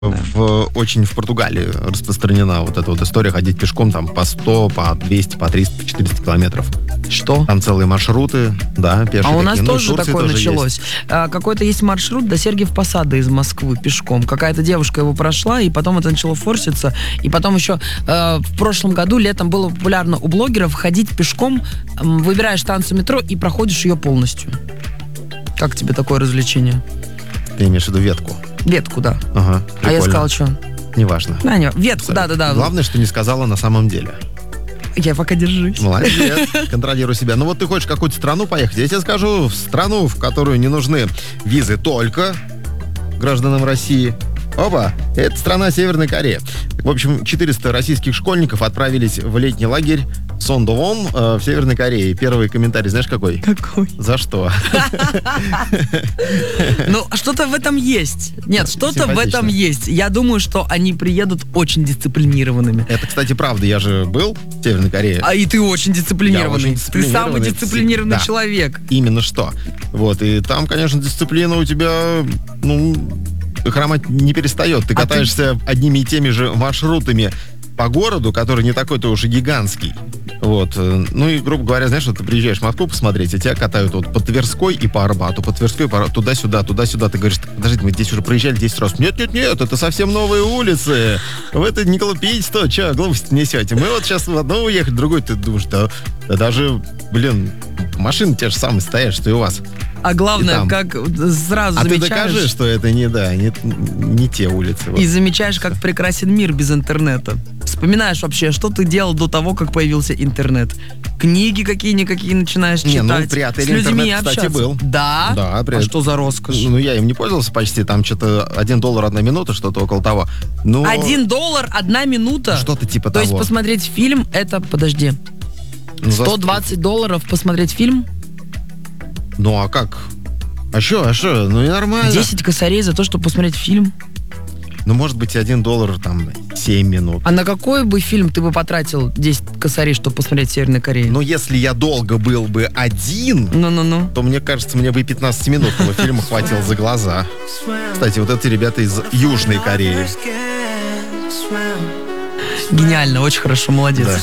Очень в Португалии распространена вот эта вот история ходить пешком там по 100, по 200, по 300, по 400 километров. Что? Там целые маршруты, да, пешие. А у нас такие. тоже такое тоже началось. Есть. Какой-то есть маршрут до Сергиев Посада из Москвы пешком. Какая-то девушка его прошла, и потом это начало форситься. И потом еще в прошлом году летом было популярно у блогеров ходить пешком, выбираешь станцию метро и проходишь ее полностью. Как тебе такое развлечение? Ты имеешь в виду ветку? Ветку, да. Ага, прикольно. А я сказала, что? Неважно. Ветку, да. Главное, что не сказала на самом деле. Я пока держусь. Молодец, контролируй себя. Ну вот ты хочешь в какую-то страну поехать, я тебе скажу, в страну, в которую не нужны визы только гражданам России. Опа, это страна Северная Корея. В общем, 400 российских школьников отправились в летний лагерь Сондовон в Северной Корее. Первый комментарий, знаешь, какой? Какой? За что? Ну, что-то в этом есть. Нет, что-то в этом есть. Я думаю, что они приедут очень дисциплинированными. Это, кстати, правда. Я же был в Северной Корее. А и ты очень дисциплинированный. Ты самый дисциплинированный дисциплинированный человек. Именно что. Вот, и там, конечно, дисциплина у тебя, хромать не перестает. Ты катаешься одними и теми же маршрутами по городу, который не такой-то уж и гигантский. Вот. Ну и, грубо говоря, знаешь, вот ты приезжаешь в Москву посмотреть, и тебя катают вот по Тверской и по Арбату, по Тверской, туда-сюда, туда-сюда. Ты говоришь, подождите, мы здесь уже проезжали 10 раз. Нет, это совсем новые улицы. Вы это не глупите-то, что глупости несете. Мы вот сейчас в одну уехали, в другой. Ты думаешь, да даже, машины те же самые стоят, что и у вас. А главное, как сразу замечаешь... ты докажи, что это не те улицы. Вот. И замечаешь, как прекрасен мир без интернета. Вспоминаешь вообще, что ты делал до того, как появился интернет. Книги какие-никакие начинаешь читать. При отеле с людьми интернет, общаться. кстати, был. Да? А что за роскошь? Я им не пользовался почти. Там что-то $1 1 минута, что-то около того. $1 1 минута? Что-то типа того. То есть посмотреть фильм, это, подожди, $120 посмотреть фильм? Ну а как? А что? Ну и нормально. 10 косарей за то, чтобы посмотреть фильм? Может быть, $1 там 7 минут. А на какой бы фильм ты бы потратил 10 косарей, чтобы посмотреть в Северной Корее? Если я долго был бы один, то, мне кажется, мне бы и 15-минутного фильма хватило за глаза. Кстати, вот эти ребята из Южной Кореи. Гениально, очень хорошо, молодец. Да.